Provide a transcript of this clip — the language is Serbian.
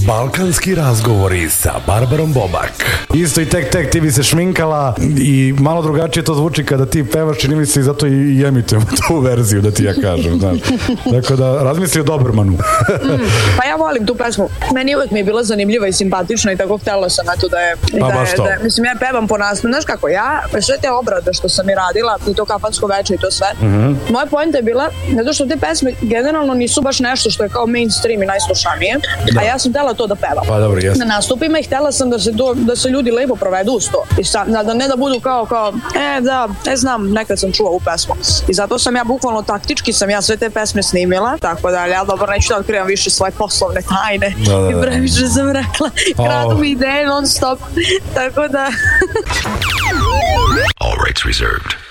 Balkanski razgovori sa Barbarom Bobak. Isto i tek ti bi se šminkala i malo drugačije to zvuči kada ti pevaš, čini mi se i zato i emitujemo tu verziju, da ti ja kažem, znaš. Tako da razmisli o Dobermanu. Pa ja volim tu pesmu. Meni uvek mi je bila zanimljiva i simpatična i tako htjela sam eto da je... Mislim, ja pevam po nastavu. Znaš kako, ja, sve te obrade što sam i radila, i to kafansko veče i to sve, moja poenta je bila, zato što te pesme generalno nisu baš nešto što je kao mainstream i najslušanije, a ja sam htjela to da pevam. Pa dobro, jesam. Na nastupima i htjela sam da se ljudi lepo provedu uz to. I da ne da budu kao, da, ne znam, nekad sam čuo ovu pesmu. I zato sam ja bukvalno taktički sam ja sve te pesme snimila, tako da, ja dobro neću da otkrivam više svoje poslovne tajne. I previše sam rekla, kradu mi ideje non stop. Tako da... All rights reserved.